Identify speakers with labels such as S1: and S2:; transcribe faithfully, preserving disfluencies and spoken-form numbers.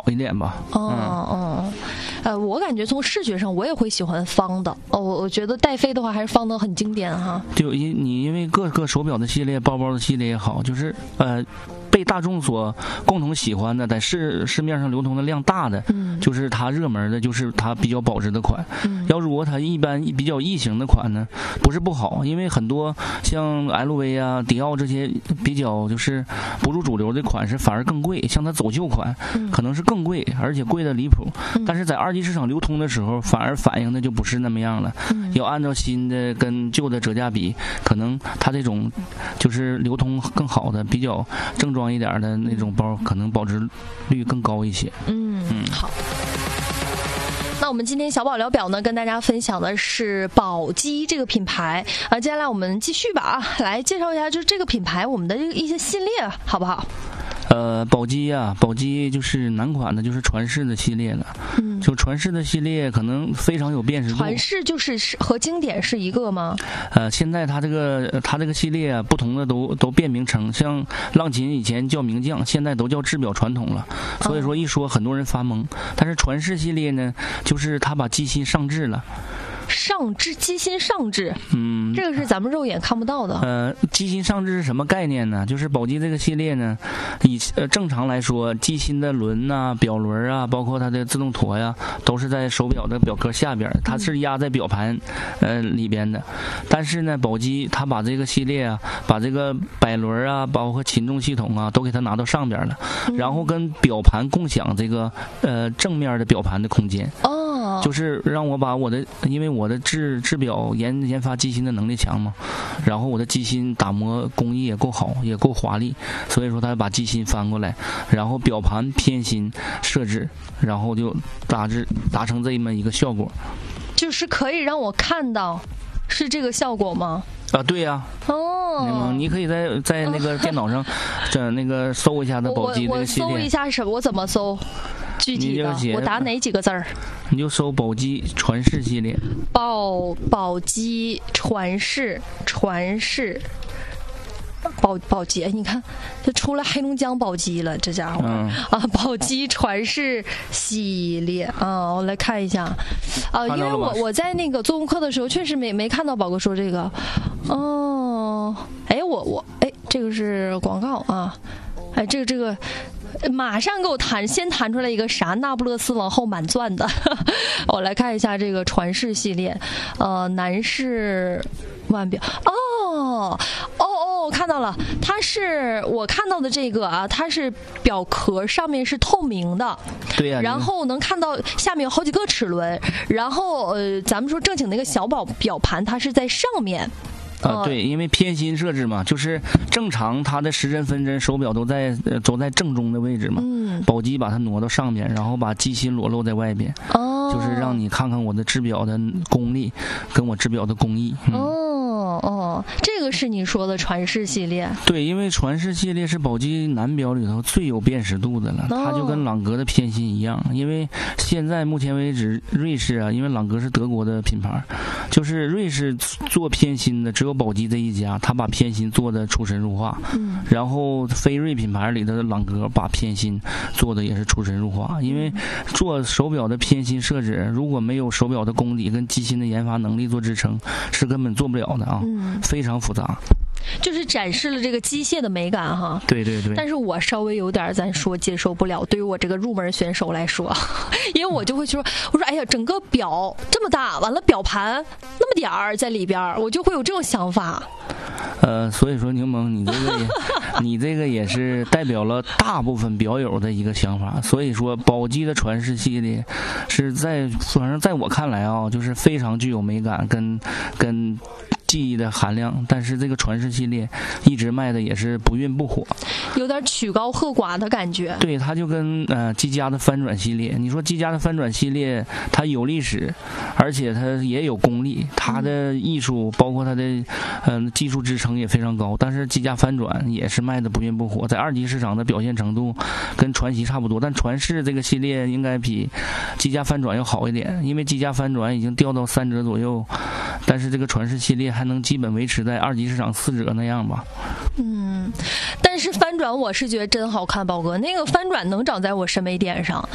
S1: 一点吧。
S2: 哦哦，呃，我感觉从视觉上我也会喜欢方的。哦，我我觉得戴妃的话还是方的很经典哈。
S1: 就因你因为各个手表的系列、包包的系列也好，就是呃。被大众所共同喜欢的，在市市面上流通的量大的，嗯，就是它热门的，就是它比较保值的款。嗯，要如果它一般比较异形的款呢，不是不好，因为很多像 L V 啊、迪奥这些比较就是不入主流的款式，反而更贵。像它走秀款，可能是更贵，而且贵的离谱。但是在二级市场流通的时候，反而反映的就不是那么样了。要按照新的跟旧的折价比，可能它这种就是流通更好的、比较正装一点的那种包，可能保值率更高一些。
S2: 嗯嗯，好。那我们今天小宝聊表呢，跟大家分享的是宝玑这个品牌啊。接下来我们继续吧啊，来介绍一下就是这个品牌我们的一些系列，好不好？
S1: 呃，宝玑啊，宝玑就是男款的，就是传世的系列了。嗯，就传世的系列可能非常有辨识度。
S2: 传世就是和经典是一个吗？
S1: 呃，现在它这个它这个系列啊，不同的都都变名称，像浪琴以前叫名将，现在都叫制表传统了。所以说一说很多人发懵。但是传世系列呢，就是它把机芯上制了。
S2: 上制机芯上制，嗯，这个是咱们肉眼看不到的。
S1: 呃，机芯上制是什么概念呢？就是宝玑这个系列呢，以呃正常来说，机芯的轮呐、啊、表轮啊，包括它的自动陀呀，都是在手表的表壳下边，它是压在表盘呃里边的。但是呢，宝玑它把这个系列啊，把这个摆轮啊，包括擒纵系统啊，都给它拿到上边了，嗯、然后跟表盘共享这个呃正面的表盘的空间。哦，就是让我把我的，因为我的制制表研研发机芯的能力强嘛，然后我的机芯打磨工艺也够好，也够华丽，所以说他把机芯翻过来，然后表盘偏心设置，然后就大致达成这么一个效果。
S2: 就是可以让我看到是这个效果吗？
S1: 啊，对呀、啊。哦，你可以在在那个电脑上，这那个搜一下的宝玑这个系列。
S2: 我搜一下什么？我怎么搜？具体的，我打哪几个字儿？
S1: 你就搜宝玑传世系列。
S2: 宝宝玑传世传世。宝宝玑，你看，这出来黑龙江宝玑了，这家伙、嗯、啊！宝玑传世系列啊，我来看一下啊，因为我我在那个做功课的时候，确实没没看到宝哥说这个。哦，哎，我我哎，这个是广告啊，哎，这个这个。马上给我弹，先弹出来一个啥？那不勒斯往后满钻的。我来看一下这个传世系列，呃，男士腕表。哦哦哦，看到了，它是我看到的这个啊，它是表壳上面是透明的，
S1: 对呀、啊，
S2: 然后能看到下面有好几个齿轮，然后呃，咱们说正经那个小表表盘，它是在上面。
S1: 啊，对，因为偏心设置嘛，就是正常它的时针分针手表都在呃都在正中的位置嘛。嗯。宝玑把它挪到上边，然后把机芯裸露在外边。哦。就是让你看看我的制表的功力，跟我制表的工艺。嗯、
S2: 哦哦，这个是你说的传世系列。
S1: 对，因为传世系列是宝玑男表里头最有辨识度的了，哦、它就跟朗格的偏心一样。因为现在目前为止，瑞士啊，因为朗格是德国的品牌，就是瑞士做偏心的只有宝玑这一家，他把偏心做的出神入化。嗯。然后飞瑞品牌里的朗格把偏心做的也是出神入化，因为做手表的偏心设置，如果没有手表的功底跟机芯的研发能力做支撑，是根本做不了的啊，嗯、非常复杂。
S2: 就是展示了这个机械的美感哈，
S1: 对对对。
S2: 但是我稍微有点咱说接受不了，对于我这个入门选手来说，因为我就会说，我说哎呀，整个表这么大，完了表盘那么点儿在里边，我就会有这种想法。
S1: 呃，所以说柠檬，你这个也，你这个也是代表了大部分表友的一个想法。所以说，宝玑的传世系列是在，反正在我看来啊，就是非常具有美感跟跟。记忆的含量，但是这个传世系列一直卖的也是不愠不火，
S2: 有点曲高和寡的感觉。
S1: 对，它就跟呃积家的翻转系列，你说积家的翻转系列，它有历史，而且它也有功力，它的艺术包括它的嗯、呃、技术支撑也非常高，但是积家翻转也是卖的不愠不火，在二级市场的表现程度跟传奇差不多，但传世这个系列应该比积家翻转要好一点，因为积家翻转已经掉到三折左右，但是这个传世系列还能基本维持在二级市场四折那样吧。
S2: 嗯，但是翻转我是觉得真好看，宝哥那个翻转能长在我审美点上。